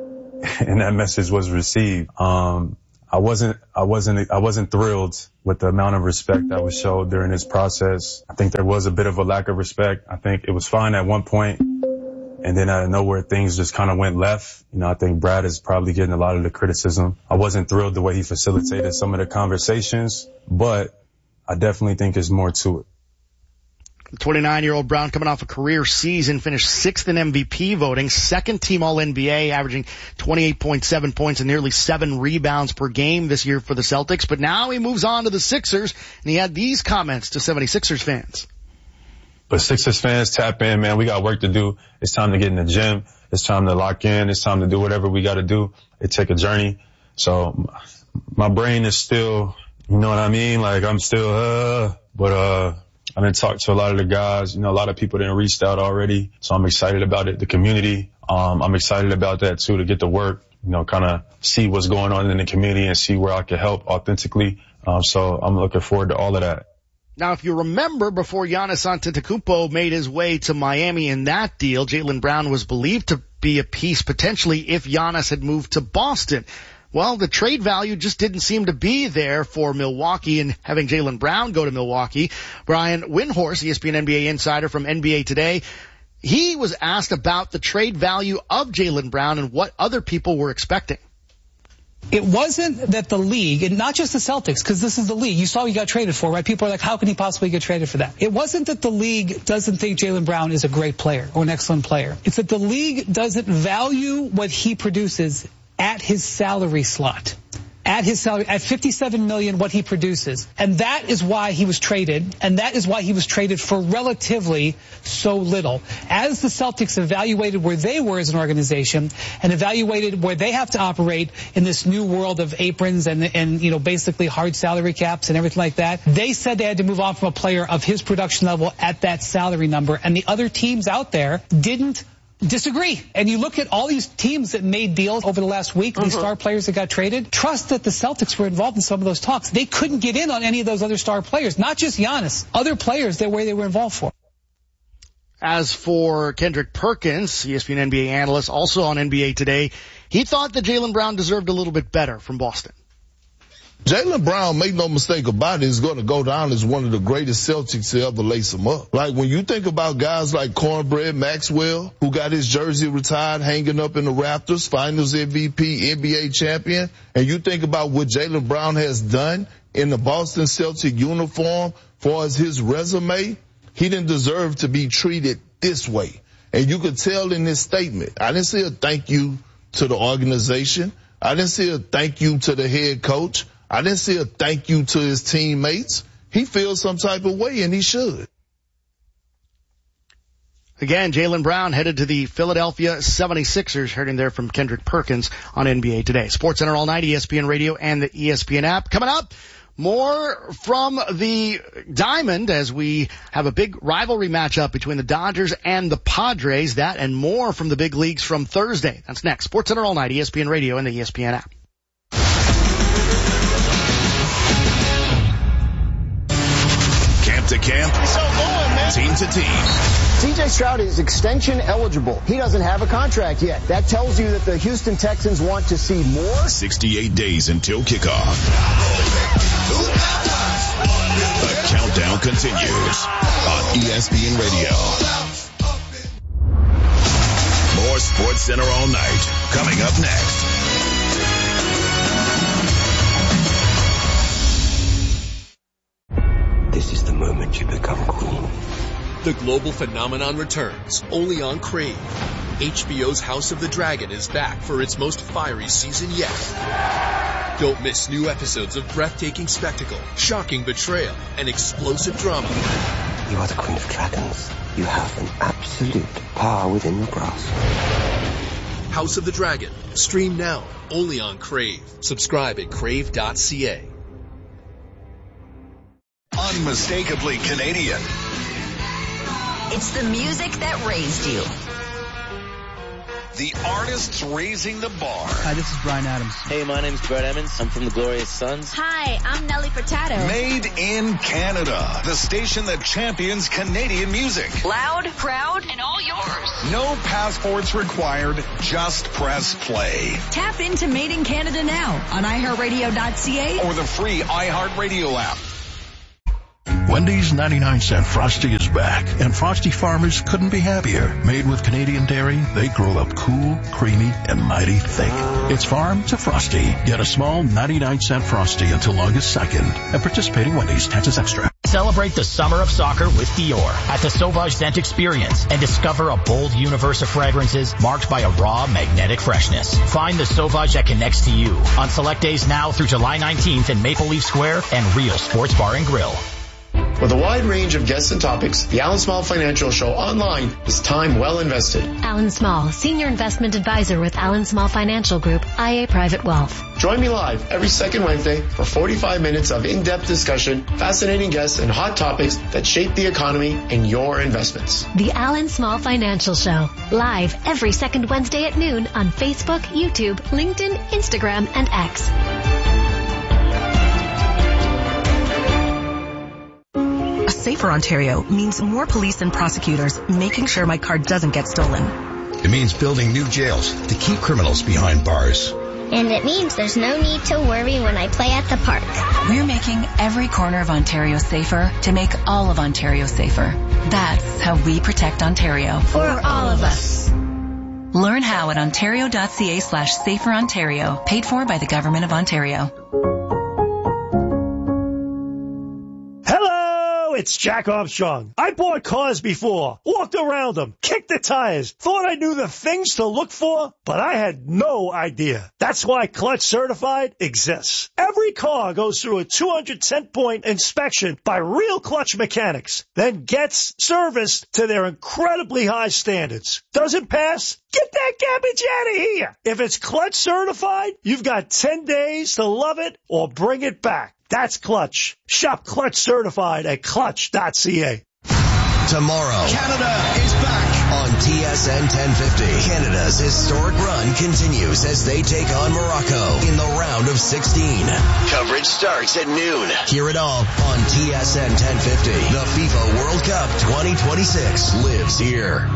and that message was received. Um I wasn't, I wasn't, I wasn't thrilled with the amount of respect that was showed during this process. I think there was a bit of a lack of respect. I think it was fine at one point, and then out of nowhere things just kind of went left. You know, I think Brad is probably getting a lot of the criticism. I wasn't thrilled the way he facilitated some of the conversations, but I definitely think there's more to it. twenty-nine-year-old Brown, coming off a career season, finished sixth in M V P voting, second team All N B A, averaging twenty-eight point seven points and nearly seven rebounds per game this year for the Celtics. But now he moves on to the Sixers, and he had these comments to seventy-sixers fans. But Sixers fans, tap in, man. We got work to do. It's time to get in the gym. It's time to lock in. It's time to do whatever we got to do. It take a journey. So my brain is still, you know what I mean? Like, I'm still, uh, but, uh, I didn't talk to a lot of the guys. You know, a lot of people didn't reached out already. So I'm excited about it. The community, um, I'm excited about that too, to get to work, you know, kind of see what's going on in the community and see where I can help authentically. Um, so I'm looking forward to all of that. Now, if you remember, before Giannis Antetokounmpo made his way to Miami in that deal, Jaylen Brown was believed to be a piece potentially if Giannis had moved to Boston. Well, the trade value just didn't seem to be there for Milwaukee, and having Jaylen Brown go to Milwaukee. Brian Windhorst, E S P N N B A insider from N B A Today, he was asked about the trade value of Jaylen Brown and what other people were expecting. It wasn't that the league, and not just the Celtics, because this is the league. You saw he got traded for, right? People are like, how can he possibly get traded for that? It wasn't that the league doesn't think Jaylen Brown is a great player or an excellent player. It's that the league doesn't value what he produces at his salary slot. At his salary, at fifty-seven million dollars, what he produces. And that is why he was traded, and that is why he was traded for relatively so little. As the Celtics evaluated where they were as an organization and evaluated where they have to operate in this new world of aprons and, and you know, basically hard salary caps and everything like that, they said they had to move on from a player of his production level at that salary number, and the other teams out there didn't disagree. And you look at all these teams that made deals over the last week, mm-hmm. these star players that got traded, trust that the Celtics were involved in some of those talks. They couldn't get in on any of those other star players, not just Giannis, other players that where they were involved for. As for Kendrick Perkins, E S P N N B A analyst, also on N B A Today, he thought that Jaylen Brown deserved a little bit better from Boston. Jaylen Brown, make no mistake about it, is going to go down as one of the greatest Celtics to ever lace him up. Like, when you think about guys like Cornbread Maxwell, who got his jersey retired, hanging up in the rafters, finals M V P, N B A champion, and you think about what Jaylen Brown has done in the Boston Celtic uniform far as his resume, he didn't deserve to be treated this way. And you could tell in his statement, I didn't see a thank you to the organization. I didn't see a thank you to the head coach. I didn't see a thank you to his teammates. He feels some type of way, and he should. Again, Jaylen Brown headed to the Philadelphia seventy-sixers, heard him there from Kendrick Perkins on N B A Today. SportsCenter all night, E S P N Radio and the E S P N app. Coming up, more from the Diamond as we have a big rivalry matchup between the Dodgers and the Padres. That and more from the big leagues from Thursday. That's next. SportsCenter all night, E S P N Radio and the E S P N app. To camp, so going, man. Team to team. C J Stroud is extension eligible. He doesn't have a contract yet. That tells you that the Houston Texans want to see more. sixty-eight days until kickoff. The countdown continues on E S P N Radio. More SportsCenter all night coming up next. This is the moment you become queen. The global phenomenon returns, only on Crave. H B O's House of the Dragon is back for its most fiery season yet. Don't miss new episodes of breathtaking spectacle, shocking betrayal, and explosive drama. You are the Queen of Dragons. You have an absolute power within your grasp. House of the Dragon. Stream now, only on Crave. Subscribe at crave dot c a. Unmistakably Canadian. It's the music that raised you. The artists raising the bar. Hi, this is Bryan Adams. Hey, my name's Brett Emmons. I'm from the Glorious Sons. Hi, I'm Nelly Furtado. Made in Canada. The station that champions Canadian music. Loud, proud, and all yours. No passports required. Just press play. Tap into Made in Canada now on i heart radio dot c a or the free iHeartRadio app. Wendy's ninety-nine cent Frosty is back, and Frosty farmers couldn't be happier. Made with Canadian dairy, they grow up cool, creamy, and mighty thick. It's farm to Frosty. Get a small ninety-nine cent Frosty until August second at participating Wendy's. Taxes extra. Celebrate the summer of soccer with Dior at the Sauvage Scent Experience and discover a bold universe of fragrances marked by a raw, magnetic freshness. Find the Sauvage that connects to you on select days now through July nineteenth in Maple Leaf Square and Real Sports Bar and Grill. With a wide range of guests and topics, the Alan Small Financial Show online is time well invested. Alan Small, Senior Investment Advisor with Alan Small Financial Group, I A Private Wealth. Join me live every second Wednesday for forty-five minutes of in-depth discussion, fascinating guests, and hot topics that shape the economy and your investments. The Alan Small Financial Show, live every second Wednesday at noon on Facebook, YouTube, LinkedIn, Instagram, and X. A safer Ontario means more police and prosecutors making sure my car doesn't get stolen. It means building new jails to keep criminals behind bars. And it means there's no need to worry when I play at the park. We're making every corner of Ontario safer to make all of Ontario safer. That's how we protect Ontario. For all of us. Learn how at ontario.ca slash safer Ontario. Paid for by the Government of Ontario. It's Jack Armstrong. I bought cars before, walked around them, kicked the tires, thought I knew the things to look for, but I had no idea. That's why Clutch Certified exists. Every car goes through a two hundred ten point inspection by real Clutch mechanics, then gets serviced to their incredibly high standards. Doesn't pass? Get that garbage out of here. If it's Clutch Certified, you've got ten days to love it or bring it back. That's Clutch. Shop Clutch Certified at clutch dot c a. Tomorrow, Canada is back on T S N ten fifty. Canada's historic run continues as they take on Morocco in the round of sixteen. Coverage starts at noon. Hear it all on T S N ten fifty. The FIFA World Cup twenty twenty-six lives here.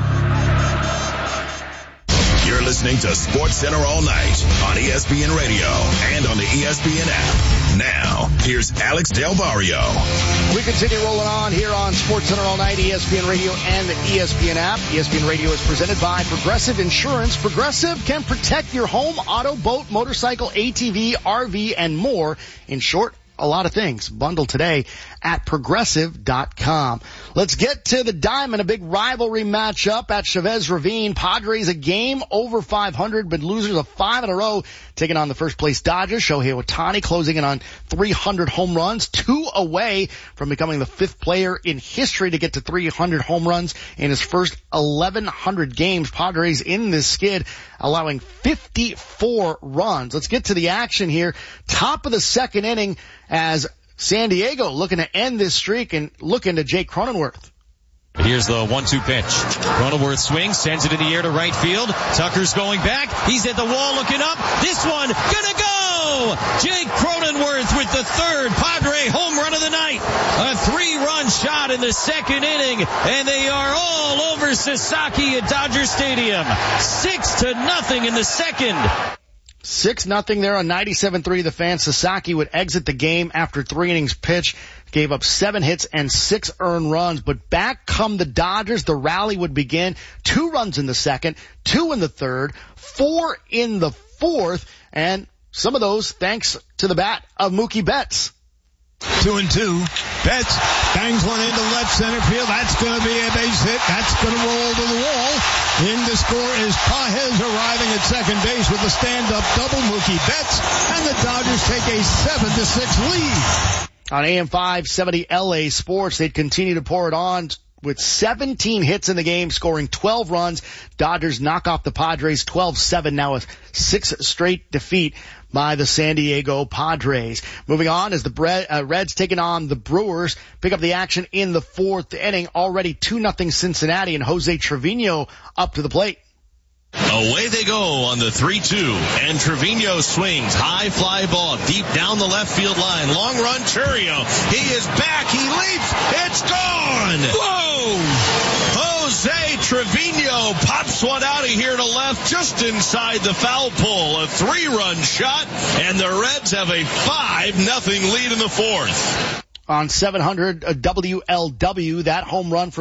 You're listening to Sports Center all night on E S P N Radio and on the E S P N app. Now, here's Alex Del Barrio. We continue rolling on here on Sports Center all night, E S P N Radio and the E S P N app. E S P N Radio is presented by Progressive Insurance. Progressive can protect your home, auto, boat, motorcycle, A T V, R V, and more. In short, a lot of things. Bundle today at progressive dot com. Let's get to the Diamond, a big rivalry matchup at Chavez Ravine. Padres a game over five hundred, but losers of five in a row, taking on the first place Dodgers. Shohei Ohtani closing in on three hundred home runs, two away from becoming the fifth player in history to get to three hundred home runs in his first eleven hundred games. Padres in this skid, allowing fifty-four runs. Let's get to the action here. Top of the second inning as San Diego looking to end this streak and looking to Jake Cronenworth. Here's the one two pitch. Cronenworth swings, sends it in the air to right field. Tucker's going back. He's at the wall looking up. This one gonna go! Jake Cronenworth with the third Padre home run of the night. A three-run shot in the second inning, and they are all over Sasaki at Dodger Stadium. Six to nothing in the second. Six nothing there on ninety-seven three. The fan Sasaki would exit the game after three innings pitched, gave up seven hits and six earned runs. But back come the Dodgers. The rally would begin. Two runs in the second, two in the third, four in the fourth, and some of those thanks to the bat of Mookie Betts. Two and two. Betts bangs one into left center field. That's going to be a base hit. That's going to roll to the wall. In to score is Pages, arriving at second base with a stand-up double. Mookie Betts, and the Dodgers take a seven to six lead. On A M five seventy L A Sports, they'd continue to pour it on with seventeen hits in the game, scoring twelve runs. Dodgers knock off the Padres twelve seven, now a six straight defeat by the San Diego Padres. Moving on, as the Bre- uh, Reds taking on the Brewers, pick up the action in the fourth inning. Already two nothing Cincinnati, and Jose Trevino up to the plate. Away they go on the three two, and Trevino swings. High fly ball deep down the left field line. Long run, Chourio. He is back. He leaps. It's gone. Whoa! Jose Trevino pops one out of here to left just inside the foul pole. A three-run shot, and the Reds have a five nothing lead in the fourth. On seven hundred W L W, that home run for